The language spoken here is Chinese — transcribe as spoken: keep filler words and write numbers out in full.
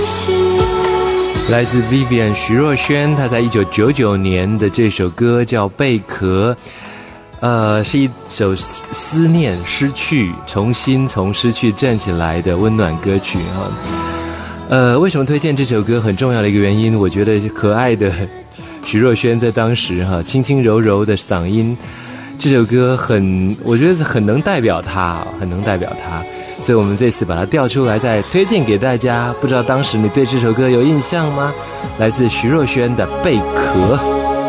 来自 Vivian 徐若瑄，她在一九九九年的这首歌叫《贝壳》，呃，是一首思念、失去、重新从失去站起来的温暖歌曲哈。呃，为什么推荐这首歌？很重要的一个原因，我觉得可爱的徐若瑄在当时哈，轻轻柔柔的嗓音，这首歌很，我觉得很能代表她，很能代表她。所以我们这次把它调出来再推荐给大家，不知道当时你对这首歌有印象吗？来自徐若瑄的《贝壳》。